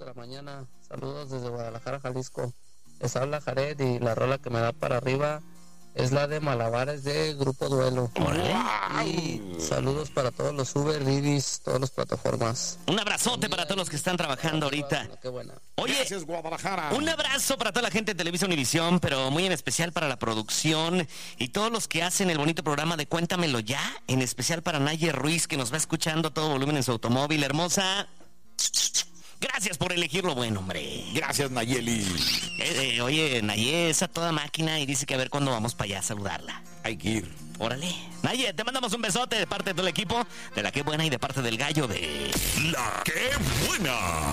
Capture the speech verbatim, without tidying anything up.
para mañana. Saludos desde Guadalajara, Jalisco. Les habla Jared y la rola que me da para arriba es la de Malabares de Grupo Duelo. ¡Wow! Y saludos para todos los Uber, Didis, todas las plataformas. Un abrazote para todos los que están trabajando ahorita. Qué buena. Oye, Gracias, Guadalajara. un abrazo para toda la gente de Televisa Univisión, pero muy en especial para la producción y todos los que hacen el bonito programa de Cuéntamelo Ya, en especial para Naye Ruiz, que nos va escuchando a todo volumen en su automóvil. Hermosa, gracias por elegir lo bueno, hombre. Gracias, Nayeli. Eh, eh, oye, Naye es a toda máquina y dice que a ver cuándo vamos para allá a saludarla. Hay que ir. Órale. Naye, te mandamos un besote de parte del equipo, de la que buena y de parte del gallo de... La que buena.